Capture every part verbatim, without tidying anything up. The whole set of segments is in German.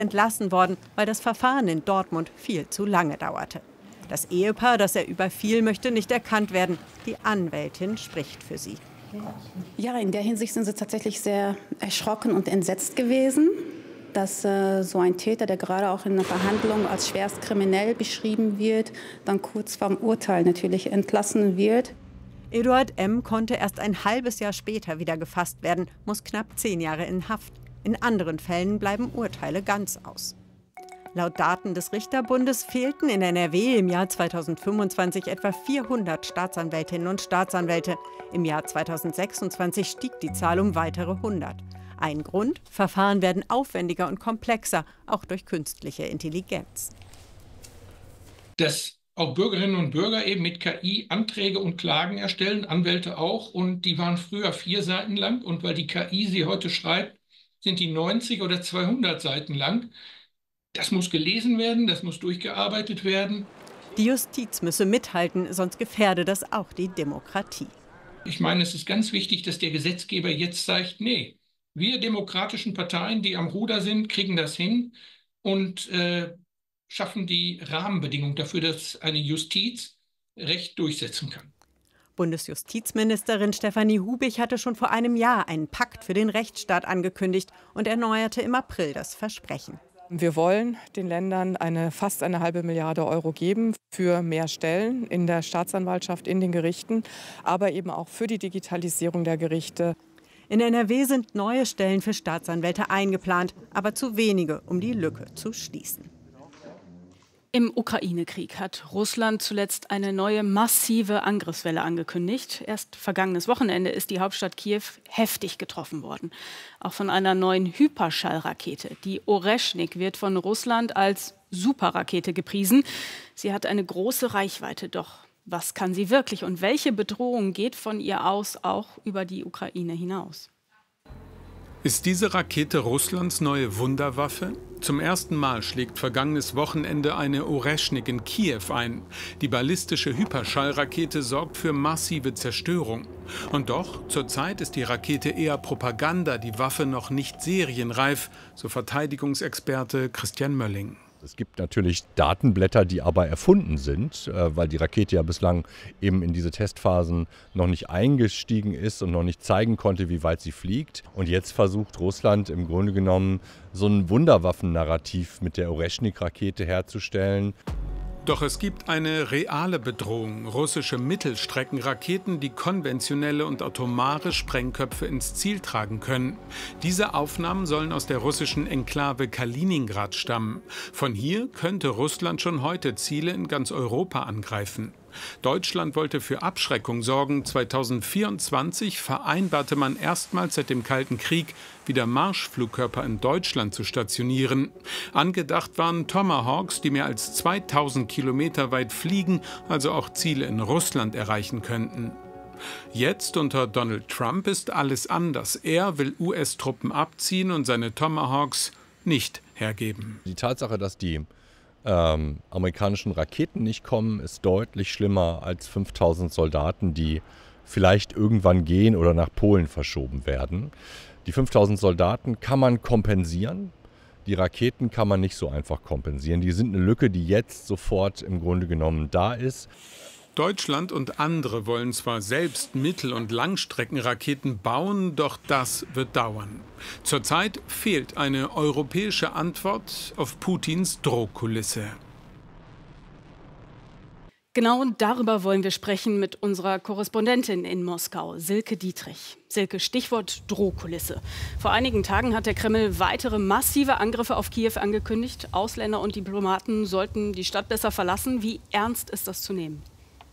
entlassen worden, weil das Verfahren in Dortmund viel zu lange dauerte. Das Ehepaar, das er überfiel, möchte nicht erkannt werden. Die Anwältin spricht für sie. Ja, in der Hinsicht sind sie tatsächlich sehr erschrocken und entsetzt gewesen, dass äh, so ein Täter, der gerade auch in einer Verhandlung als schwerst kriminell beschrieben wird, dann kurz vorm Urteil natürlich entlassen wird. Eduard M. konnte erst ein halbes Jahr später wieder gefasst werden, muss knapp zehn Jahre in Haft. In anderen Fällen bleiben Urteile ganz aus. Laut Daten des Richterbundes fehlten in N R W im Jahr zweitausendfünfundzwanzig etwa vierhundert Staatsanwältinnen und Staatsanwälte. Im Jahr zweitausendsechsundzwanzig stieg die Zahl um weitere hundert. Ein Grund: Verfahren werden aufwendiger und komplexer, auch durch künstliche Intelligenz. Dass auch Bürgerinnen und Bürger eben mit K I Anträge und Klagen erstellen, Anwälte auch, und die waren früher vier Seiten lang, und weil die K I sie heute schreibt, sind die neunzig oder zweihundert Seiten lang. Das muss gelesen werden, das muss durchgearbeitet werden. Die Justiz müsse mithalten, sonst gefährde das auch die Demokratie. Ich meine, es ist ganz wichtig, dass der Gesetzgeber jetzt sagt, nee, wir demokratischen Parteien, die am Ruder sind, kriegen das hin und äh, schaffen die Rahmenbedingungen dafür, dass eine Justiz Recht durchsetzen kann. Bundesjustizministerin Stefanie Hubig hatte schon vor einem Jahr einen Pakt für den Rechtsstaat angekündigt und erneuerte im April das Versprechen. Wir wollen den Ländern eine, fast eine halbe Milliarde Euro geben für mehr Stellen in der Staatsanwaltschaft, in den Gerichten, aber eben auch für die Digitalisierung der Gerichte. In N R W sind neue Stellen für Staatsanwälte eingeplant, aber zu wenige, um die Lücke zu schließen. Im Ukraine-Krieg hat Russland zuletzt eine neue massive Angriffswelle angekündigt. Erst vergangenes Wochenende ist die Hauptstadt Kiew heftig getroffen worden. Auch von einer neuen Hyperschallrakete. Die Oreschnik wird von Russland als Superrakete gepriesen. Sie hat eine große Reichweite. Doch was kann sie wirklich und welche Bedrohung geht von ihr aus auch über die Ukraine hinaus? Ist diese Rakete Russlands neue Wunderwaffe? Zum ersten Mal schlägt vergangenes Wochenende eine Oreschnik in Kiew ein. Die ballistische Hyperschallrakete sorgt für massive Zerstörung. Und doch, zurzeit ist die Rakete eher Propaganda, die Waffe noch nicht serienreif, so Verteidigungsexperte Christian Mölling. Es gibt natürlich Datenblätter, die aber erfunden sind, weil die Rakete ja bislang eben in diese Testphasen noch nicht eingestiegen ist und noch nicht zeigen konnte, wie weit sie fliegt. Und jetzt versucht Russland im Grunde genommen so ein Wunderwaffennarrativ mit der Oreschnik-Rakete herzustellen. Doch es gibt eine reale Bedrohung. Russische Mittelstreckenraketen, die konventionelle und atomare Sprengköpfe ins Ziel tragen können. Diese Aufnahmen sollen aus der russischen Enklave Kaliningrad stammen. Von hier könnte Russland schon heute Ziele in ganz Europa angreifen. Deutschland wollte für Abschreckung sorgen. zweitausendvierundzwanzig vereinbarte man erstmals seit dem Kalten Krieg, wieder Marschflugkörper in Deutschland zu stationieren. Angedacht waren Tomahawks, die mehr als zweitausend Kilometer weit fliegen, also auch Ziele in Russland erreichen könnten. Jetzt unter Donald Trump ist alles anders. Er will U S-Truppen abziehen und seine Tomahawks nicht hergeben. Die Tatsache, dass die Ähm, amerikanischen Raketen nicht kommen, ist deutlich schlimmer als fünftausend Soldaten, die vielleicht irgendwann gehen oder nach Polen verschoben werden. Die fünftausend Soldaten kann man kompensieren, die Raketen kann man nicht so einfach kompensieren. Die sind eine Lücke, die jetzt sofort im Grunde genommen da ist. Deutschland und andere wollen zwar selbst Mittel- und Langstreckenraketen bauen, doch das wird dauern. Zurzeit fehlt eine europäische Antwort auf Putins Drohkulisse. Genau darüber wollen wir sprechen mit unserer Korrespondentin in Moskau, Silke Dietrich. Silke, Stichwort Drohkulisse. Vor einigen Tagen hat der Kreml weitere massive Angriffe auf Kiew angekündigt. Ausländer und Diplomaten sollten die Stadt besser verlassen. Wie ernst ist das zu nehmen?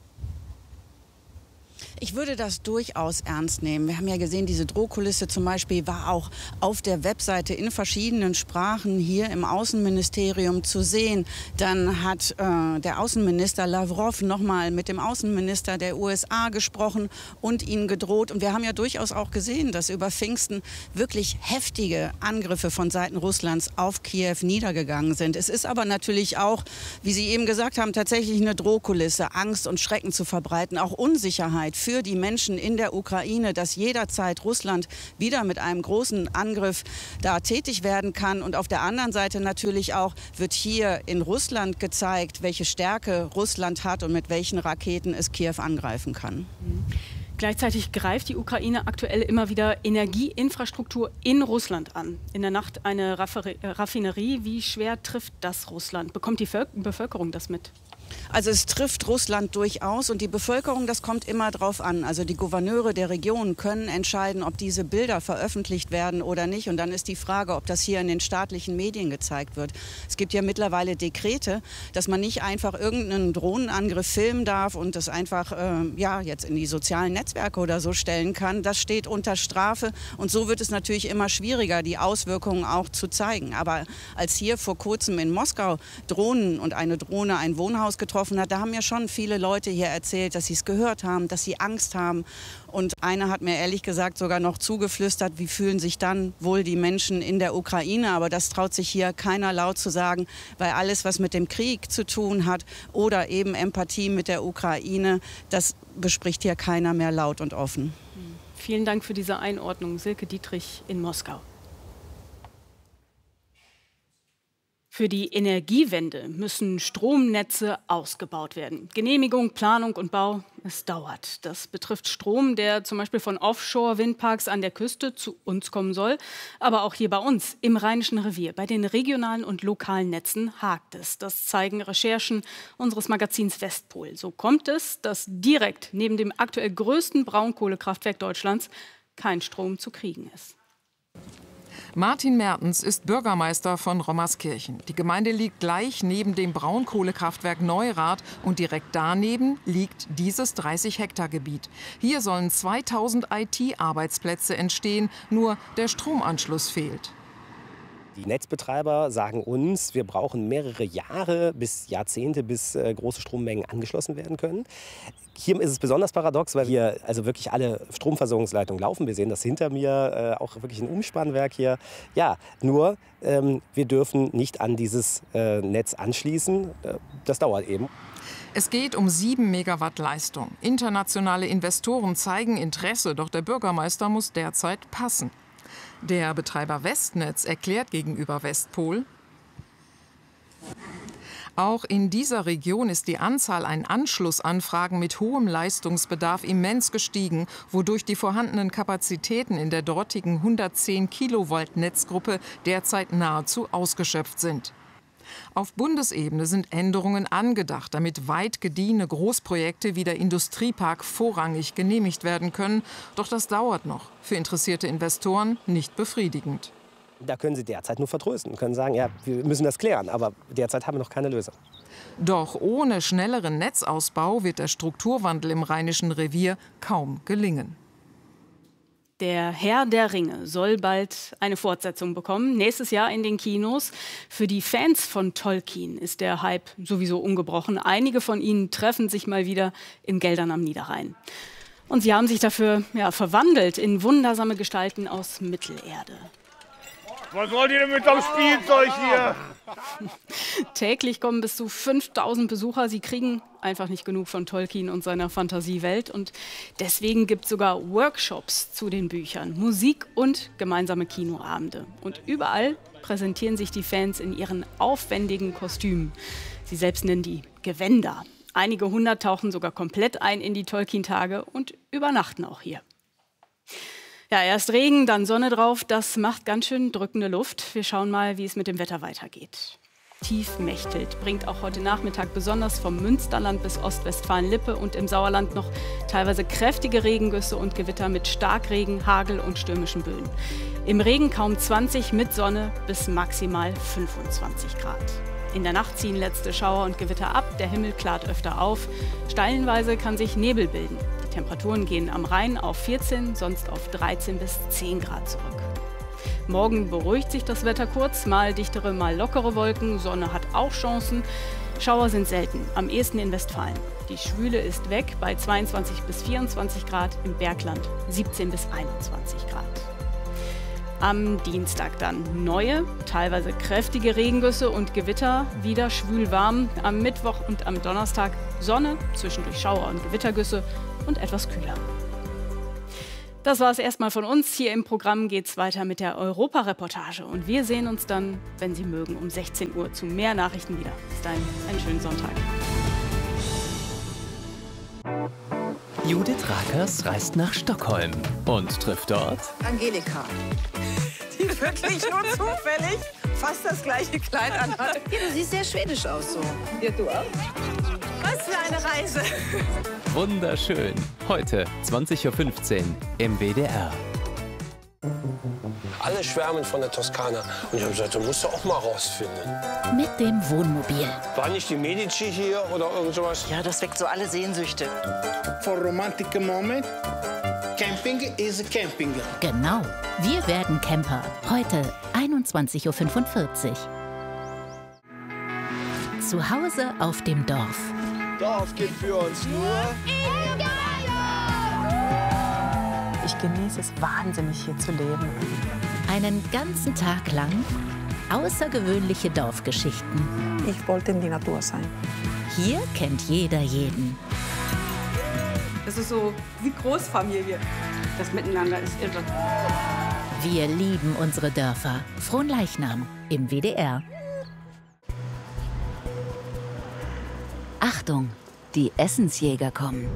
Ich würde das durchaus ernst nehmen. Wir haben ja gesehen, diese Drohkulisse zum Beispiel war auch auf der Webseite in verschiedenen Sprachen hier im Außenministerium zu sehen. Dann hat äh, der Außenminister Lavrov nochmal mit dem Außenminister der U S A gesprochen und ihnen gedroht. Und wir haben ja durchaus auch gesehen, dass über Pfingsten wirklich heftige Angriffe von Seiten Russlands auf Kiew niedergegangen sind. Es ist aber natürlich auch, wie Sie eben gesagt haben, tatsächlich eine Drohkulisse, Angst und Schrecken zu verbreiten, auch Unsicherheit für die Menschen in der Ukraine, dass jederzeit Russland wieder mit einem großen Angriff da tätig werden kann. Und auf der anderen Seite natürlich auch wird hier in Russland gezeigt, welche Stärke Russland hat und mit welchen Raketen es Kiew angreifen kann. Mhm. Gleichzeitig greift die Ukraine aktuell immer wieder Energieinfrastruktur in Russland an. In der Nacht eine Raffinerie. Wie schwer trifft das Russland? Bekommt die Bevölkerung das mit? Also es trifft Russland durchaus und die Bevölkerung, das kommt immer drauf an. Also die Gouverneure der Region können entscheiden, ob diese Bilder veröffentlicht werden oder nicht. Und dann ist die Frage, ob das hier in den staatlichen Medien gezeigt wird. Es gibt ja mittlerweile Dekrete, dass man nicht einfach irgendeinen Drohnenangriff filmen darf und das einfach äh, ja, jetzt in die sozialen Netzwerke oder so stellen kann. Das steht unter Strafe und so wird es natürlich immer schwieriger, die Auswirkungen auch zu zeigen. Aber als hier vor kurzem in Moskau Drohnen und eine Drohne ein Wohnhaus getroffen hat, da haben ja schon viele Leute hier erzählt, dass sie es gehört haben, dass sie Angst haben. Und einer hat mir ehrlich gesagt sogar noch zugeflüstert, wie fühlen sich dann wohl die Menschen in der Ukraine. Aber das traut sich hier keiner laut zu sagen, weil alles, was mit dem Krieg zu tun hat oder eben Empathie mit der Ukraine, das bespricht hier keiner mehr laut und offen. Vielen Dank für diese Einordnung, Silke Dietrich in Moskau. Für die Energiewende müssen Stromnetze ausgebaut werden. Genehmigung, Planung und Bau, es dauert. Das betrifft Strom, der zum Beispiel von Offshore-Windparks an der Küste zu uns kommen soll. Aber auch hier bei uns im Rheinischen Revier, bei den regionalen und lokalen Netzen hakt es. Das zeigen Recherchen unseres Magazins Westpol. So kommt es, dass direkt neben dem aktuell größten Braunkohlekraftwerk Deutschlands kein Strom zu kriegen ist. Martin Mertens ist Bürgermeister von Rommerskirchen. Die Gemeinde liegt gleich neben dem Braunkohlekraftwerk Neurath und direkt daneben liegt dieses dreißig Hektar Gebiet. Hier sollen zweitausend I T-Arbeitsplätze entstehen, nur der Stromanschluss fehlt. Die Netzbetreiber sagen uns, wir brauchen mehrere Jahre bis Jahrzehnte, bis äh, große Strommengen angeschlossen werden können. Hier ist es besonders paradox, weil hier also wirklich alle Stromversorgungsleitungen laufen. Wir sehen das hinter mir, äh, auch wirklich ein Umspannwerk hier. Ja, nur ähm, wir dürfen nicht an dieses äh, Netz anschließen. Äh, das dauert eben. Es geht um sieben Megawatt Leistung. Internationale Investoren zeigen Interesse, doch der Bürgermeister muss derzeit passen. Der Betreiber Westnetz erklärt gegenüber Westpol: Auch in dieser Region ist die Anzahl an Anschlussanfragen mit hohem Leistungsbedarf immens gestiegen, wodurch die vorhandenen Kapazitäten in der dortigen hundertzehn Kilovolt Netzgruppe derzeit nahezu ausgeschöpft sind. Auf Bundesebene sind Änderungen angedacht, damit weit gediehene Großprojekte wie der Industriepark vorrangig genehmigt werden können. Doch das dauert noch. Für interessierte Investoren nicht befriedigend. Da können Sie derzeit nur vertrösten, können sagen, ja, wir müssen das klären, aber derzeit haben wir noch keine Lösung. Doch ohne schnelleren Netzausbau wird der Strukturwandel im Rheinischen Revier kaum gelingen. Der Herr der Ringe soll bald eine Fortsetzung bekommen, nächstes Jahr in den Kinos. Für die Fans von Tolkien ist der Hype sowieso ungebrochen. Einige von ihnen treffen sich mal wieder in Geldern am Niederrhein. Und sie haben sich dafür ja, verwandelt in wundersame Gestalten aus Mittelerde. Was wollt ihr denn mit dem Spielzeug hier? Täglich kommen bis zu fünftausend Besucher. Sie kriegen einfach nicht genug von Tolkien und seiner Fantasiewelt. Und deswegen gibt es sogar Workshops zu den Büchern, Musik und gemeinsame Kinoabende. Und überall präsentieren sich die Fans in ihren aufwendigen Kostümen. Sie selbst nennen die Gewänder. Einige hundert tauchen sogar komplett ein in die Tolkien-Tage und übernachten auch hier. Ja, erst Regen, dann Sonne drauf. Das macht ganz schön drückende Luft. Wir schauen mal, wie es mit dem Wetter weitergeht. Tiefmächtelt bringt auch heute Nachmittag besonders vom Münsterland bis Ostwestfalen-Lippe und im Sauerland noch teilweise kräftige Regengüsse und Gewitter mit Starkregen, Hagel und stürmischen Böen. Im Regen kaum zwanzig, mit Sonne bis maximal fünfundzwanzig Grad. In der Nacht ziehen letzte Schauer und Gewitter ab, der Himmel klart öfter auf. Stellenweise kann sich Nebel bilden. Die Temperaturen gehen am Rhein auf vierzehn, sonst auf dreizehn bis zehn Grad zurück. Morgen beruhigt sich das Wetter kurz, mal dichtere, mal lockere Wolken. Sonne hat auch Chancen. Schauer sind selten, am ehesten in Westfalen. Die Schwüle ist weg bei zweiundzwanzig bis vierundzwanzig Grad, im Bergland siebzehn bis einundzwanzig Grad. Am Dienstag dann neue, teilweise kräftige Regengüsse und Gewitter, wieder schwül warm. Am Mittwoch und am Donnerstag Sonne, zwischendurch Schauer und Gewittergüsse und etwas kühler. Das war es erstmal von uns. Hier im Programm geht es weiter mit der Europa-Reportage. Und wir sehen uns dann, wenn Sie mögen, um sechzehn Uhr zu mehr Nachrichten wieder. Bis dahin, einen schönen Sonntag. Judith Rakers reist nach Stockholm und trifft dort Angelika, die wirklich nur zufällig fast das gleiche Kleid anhat. Ja, du siehst sehr schwedisch aus so. Ja, du auch. Was für eine Reise. Wunderschön. Heute zwanzig Uhr fünfzehn im W D R. Alle schwärmen von der Toskana. Und ich habe gesagt, du musst du auch mal rausfinden. Mit dem Wohnmobil. War nicht die Medici hier oder irgend sowas? Ja, das weckt so alle Sehnsüchte. For romantic moment, camping is camping. Genau. Wir werden Camper. Heute einundzwanzig Uhr fünfundvierzig. Zu Hause auf dem Dorf. Dorf geht für uns nur. Ich genieße es wahnsinnig, hier zu leben. Einen ganzen Tag lang außergewöhnliche Dorfgeschichten. Ich wollte in die Natur sein. Hier kennt jeder jeden. Das ist so wie Großfamilie. Das Miteinander ist irre. Wir lieben unsere Dörfer. Fronleichnam im W D R. Achtung, die Essensjäger kommen.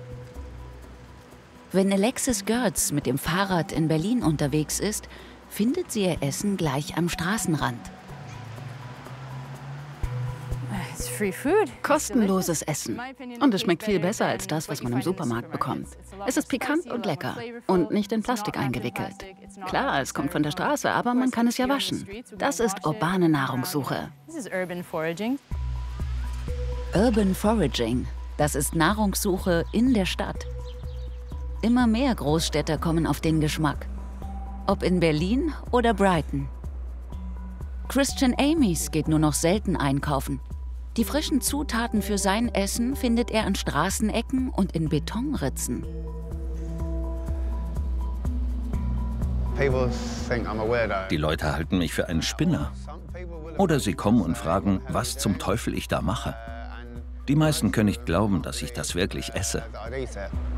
Wenn Alexis Görz mit dem Fahrrad in Berlin unterwegs ist, findet sie ihr Essen gleich am Straßenrand. Kostenloses Essen. Und es schmeckt viel besser als das, was man im Supermarkt bekommt. Es ist pikant und lecker und nicht in Plastik eingewickelt. Klar, es kommt von der Straße, aber man kann es ja waschen. Das ist urbane Nahrungssuche. Urban Foraging, das ist Nahrungssuche in der Stadt. Immer mehr Großstädter kommen auf den Geschmack. Ob in Berlin oder Brighton. Christian Amies geht nur noch selten einkaufen. Die frischen Zutaten für sein Essen findet er an Straßenecken und in Betonritzen. Die Leute halten mich für einen Spinner. Oder sie kommen und fragen, was zum Teufel ich da mache. Die meisten können nicht glauben, dass ich das wirklich esse.